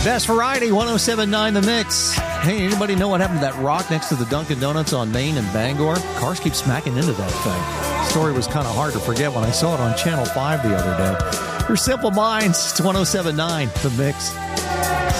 Best Variety, 107.9 The Mix. Hey, anybody know what happened to that rock next to the Dunkin' Donuts on Main and Bangor? Cars keep smacking into that thing. The story was kind of hard to forget when I saw it on Channel 5 the other day. For Simple Minds, it's 107.9 The Mix.